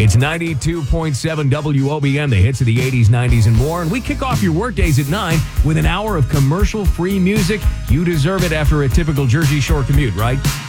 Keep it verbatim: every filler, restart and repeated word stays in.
It's ninety-two point seven W O B M, the hits of the eighties, nineties, and more. And we kick off your workdays at nine with an hour of commercial-free music. You deserve it after a typical Jersey Shore commute, right?